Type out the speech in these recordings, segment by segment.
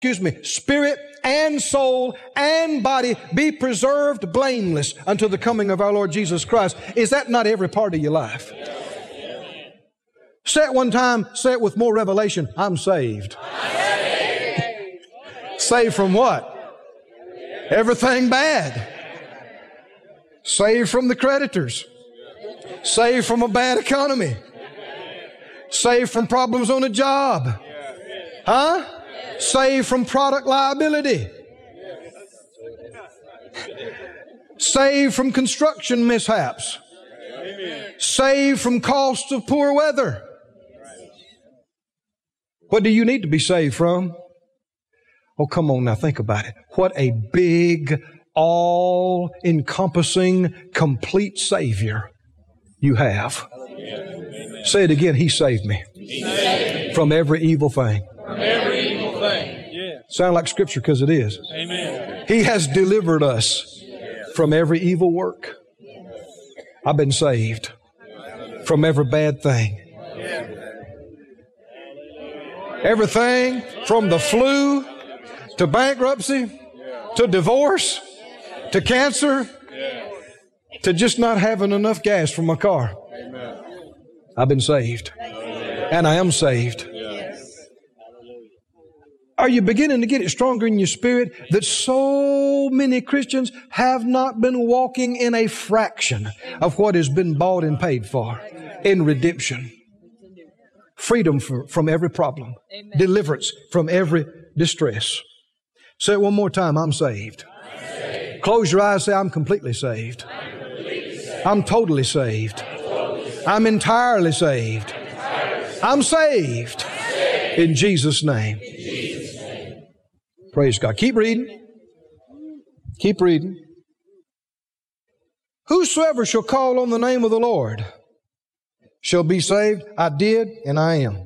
spirit and soul and body be preserved blameless until the coming of our Lord Jesus Christ. Is that not every part of your life? Say it one time, say it with more revelation. I'm saved. Saved from what? Everything bad. Saved from the creditors. Saved from a bad economy. Saved from problems on a job. Huh? Saved from product liability. Saved from construction mishaps. Saved from costs of poor weather. What do you need to be saved from? Oh, come on now, think about it. What a big, all-encompassing, complete Savior you have. Say it again. He saved me from every evil thing. Sound like Scripture because it is. Amen. He has delivered us from every evil work. I've been saved from every bad thing. Everything from the flu to bankruptcy to divorce to cancer to just not having enough gas for my car. I've been saved. And I am saved. Are you beginning to get it stronger in your spirit that so many Christians have not been walking in a fraction of what has been bought and paid for in redemption? Freedom from every problem. Amen. Deliverance from every distress. Say it one more time. I'm saved. Close your eyes. Say, I'm completely saved. I'm totally saved. I'm entirely saved. I'm saved. In Jesus' name. Praise God. Keep reading. Keep reading. Whosoever shall call on the name of the Lord shall be saved. I did, and I am.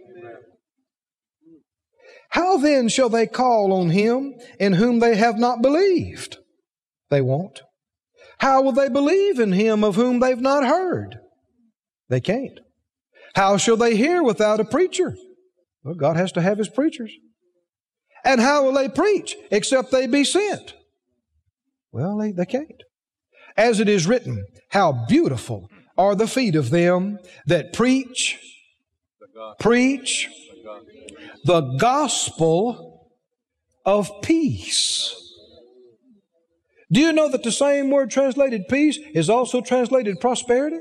How then shall they call on Him in whom they have not believed? They won't. How will they believe in Him of whom they've not heard? They can't. How shall they hear without a preacher? Well, God has to have His preachers. And how will they preach except they be sent? Well, they can't. As it is written, how beautiful are the feet of them that preach the gospel of peace. Do you know that the same word translated peace is also translated prosperity?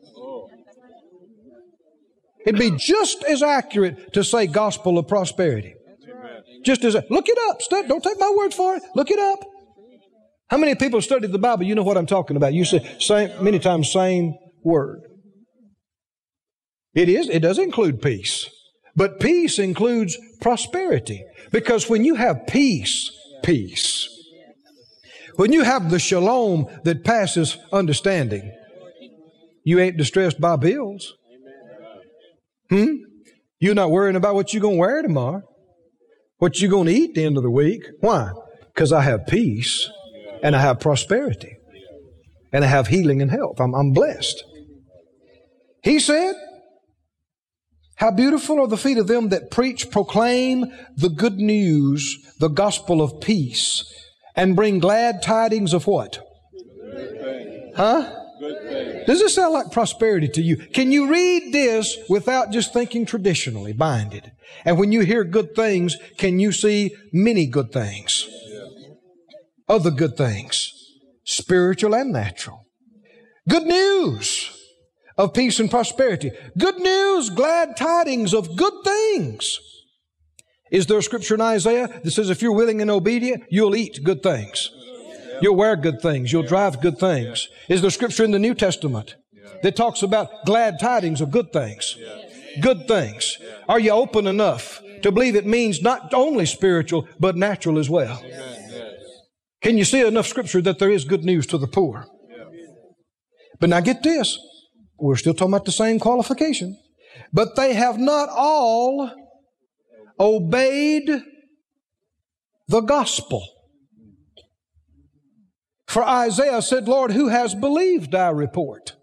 It'd be just as accurate to say gospel of prosperity. Just as, look it up. Don't take my word for it. Look it up. How many people studied the Bible? You know what I'm talking about. You say many times same word. It does include peace. But peace includes prosperity. Because when you have peace, when you have the shalom that passes understanding, you ain't distressed by bills. You're not worrying about what you're going to wear tomorrow, what you're going to eat at the end of the week. Why? Because I have peace and I have prosperity and I have healing and health. I'm blessed. He said, how beautiful are the feet of them that proclaim the good news, the gospel of peace, and bring glad tidings of what? Huh? Does this sound like prosperity to you? Can you read this without just thinking traditionally minded? And when you hear good things, can you see many good things? Other good things, spiritual and natural. Good news of peace and prosperity. Good news, glad tidings of good things. Is there a scripture in Isaiah that says if you're willing and obedient, you'll eat good things? You'll wear good things. You'll drive good things. Is there scripture in the New Testament that talks about glad tidings of good things? Good things. Are you open enough to believe it means not only spiritual, but natural as well? Can you see enough scripture that there is good news to the poor? But now get this. We're still talking about the same qualification. But they have not all obeyed the gospel. For Isaiah said, Lord, who has believed our report?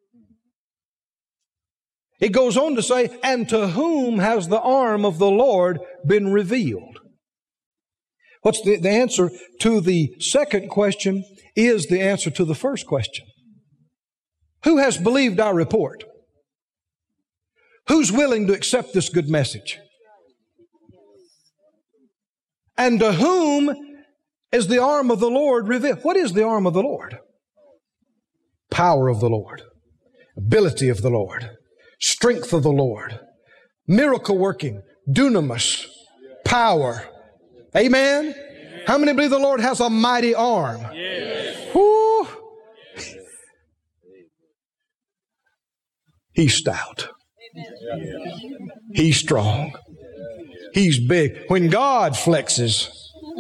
It goes on to say, and to whom has the arm of the Lord been revealed? What's the answer to the second question is the answer to the first question. Who has believed our report? Who's willing to accept this good message? And to whom is the arm of the Lord revealed? What is the arm of the Lord? Power of the Lord, ability of the Lord, strength of the Lord, miracle working, dunamis, power. Amen? How many believe the Lord has a mighty arm? Yes. Woo. He's stout. He's strong. He's big. When God flexes,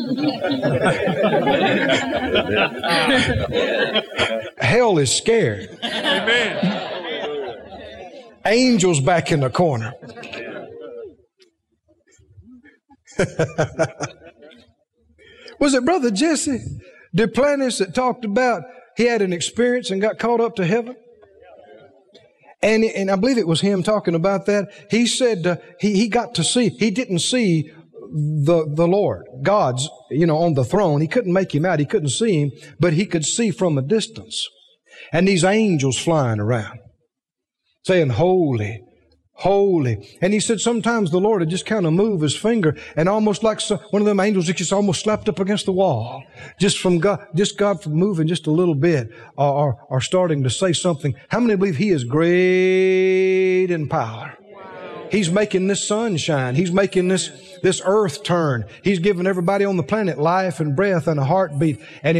hell is scared. Amen. Angels back in the corner. Was it Brother Jesse Duplantis that talked about he had an experience and got caught up to heaven? And I believe it was him talking about that. He said he got to see, he didn't see the Lord, God's, on the throne. He couldn't make him out. He couldn't see him, but he could see from a distance. And these angels flying around saying, holy, holy. And he said sometimes the Lord would just kind of move his finger and almost like one of them angels that just almost slapped up against the wall. Just God from moving just a little bit or starting to say something. How many believe He is great in power? He's making this sun shine. He's making this earth turn. He's giving everybody on the planet life and breath and a heartbeat. And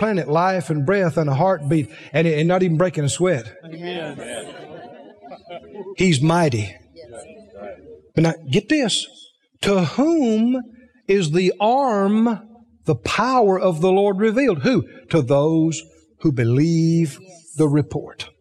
and not even breaking a sweat. Amen. He's mighty. But now, get this. To whom is the arm, the power of the Lord revealed? Who? To those who believe the report.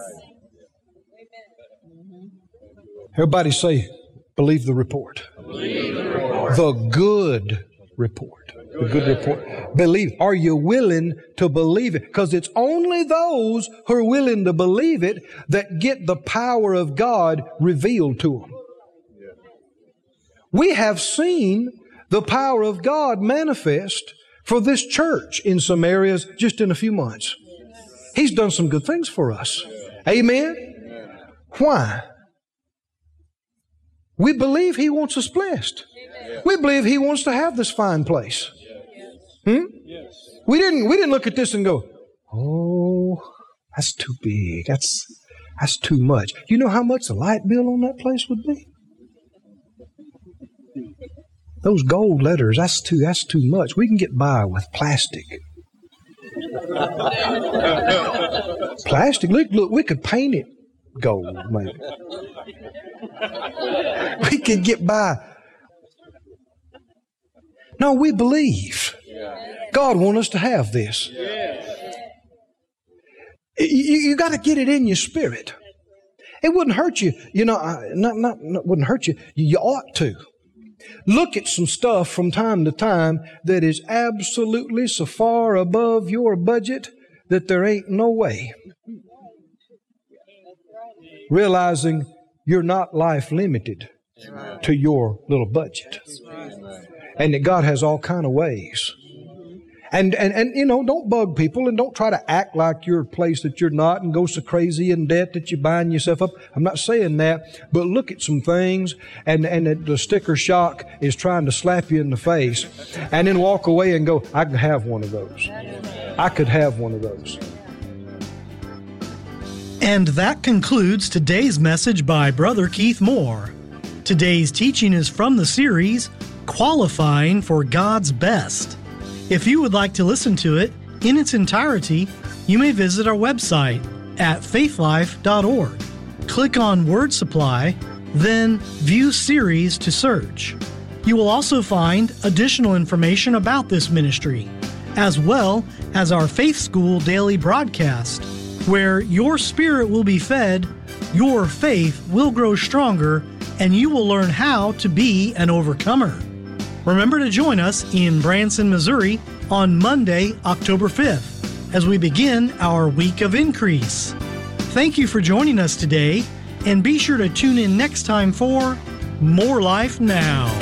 Everybody say, believe the report. Believe the report. The good report. The good report. Believe. Are you willing to believe it? Because it's only those who are willing to believe it that get the power of God revealed to them. We have seen the power of God manifest for this church in some areas just in a few months. He's done some good things for us. Amen? Why? We believe He wants us blessed. We believe He wants to have this fine place. We didn't look at this and go, oh, that's too big. That's too much. You know how much the light bill on that place would be? Those gold letters, that's too much. We can get by with plastic. Plastic, look, we could paint it gold, maybe. We could get by. No, we believe. God wants us to have this. You got to get it in your spirit. It wouldn't hurt you. Wouldn't hurt you. You ought to. Look at some stuff from time to time that is absolutely so far above your budget that there ain't no way. Realizing you're not life limited to your little budget. And that God has all kind of ways. And don't bug people and don't try to act like you're a place that you're not and go so crazy in debt that you're buying yourself up. I'm not saying that, but look at some things and the sticker shock is trying to slap you in the face and then walk away and go, I can have one of those. I could have one of those. And that concludes today's message by Brother Keith Moore. Today's teaching is from the series, Qualifying for God's Best. If you would like to listen to it in its entirety, you may visit our website at faithlife.org. Click on Word Supply, then View Series to search. You will also find additional information about this ministry, as well as our Faith School daily broadcast, where your spirit will be fed, your faith will grow stronger, and you will learn how to be an overcomer. Remember to join us in Branson, Missouri on Monday, October 5th, as we begin our Week of Increase. Thank you for joining us today, and be sure to tune in next time for More Life Now.